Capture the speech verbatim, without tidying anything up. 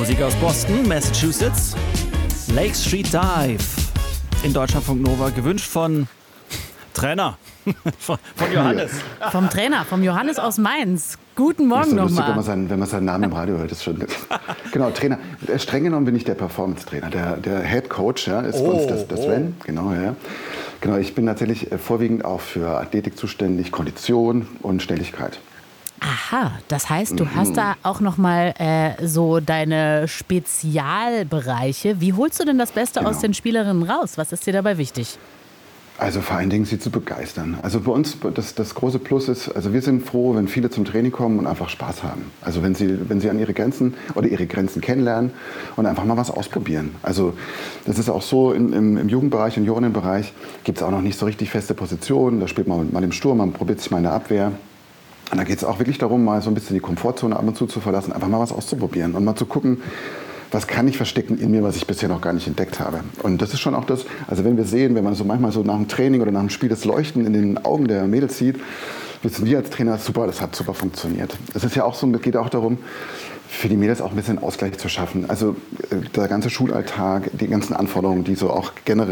Musik aus Boston, Massachusetts. Lake Street Dive. In Deutschlandfunk Nova, gewünscht von Trainer. von, von Johannes. Vom Trainer, vom Johannes aus Mainz. Guten Morgen so nochmal. Lustig, wenn man, seinen, wenn man seinen Namen im Radio hört. Ist schon genau, Trainer. Streng genommen bin ich der Performance-Trainer. Der, der Head Coach, ja, ist oh, bei uns das, das oh. Sven. Genau, ja. Genau, ich bin tatsächlich vorwiegend auch für Athletik zuständig, Kondition und Schnelligkeit. Aha, das heißt, du hast da auch nochmal äh, so deine Spezialbereiche. Wie holst du denn das Beste Genau. aus den Spielerinnen raus? Was ist dir dabei wichtig? Also vor allen Dingen, sie zu begeistern. Also bei uns, das, das große Plus ist, also wir sind froh, wenn viele zum Training kommen und einfach Spaß haben. Also wenn sie, wenn sie an ihre Grenzen oder ihre Grenzen kennenlernen und einfach mal was ausprobieren. Also das ist auch so, im, im, im Jugendbereich und Juniorenbereich gibt es auch noch nicht so richtig feste Positionen. Da spielt man mal im Sturm, man probiert sich mal in der Abwehr. Und da geht es auch wirklich darum, mal so ein bisschen die Komfortzone ab und zu zu verlassen, einfach mal was auszuprobieren und mal zu gucken, was kann ich verstecken in mir, was ich bisher noch gar nicht entdeckt habe. Und das ist schon auch das, also wenn wir sehen, wenn man so manchmal so nach dem Training oder nach dem Spiel das Leuchten in den Augen der Mädels sieht, wissen wir als Trainer, super, das hat super funktioniert. Es ist ja auch so, es geht auch darum, für die Mädels auch ein bisschen Ausgleich zu schaffen. Also der ganze Schulalltag, die ganzen Anforderungen, die so auch generell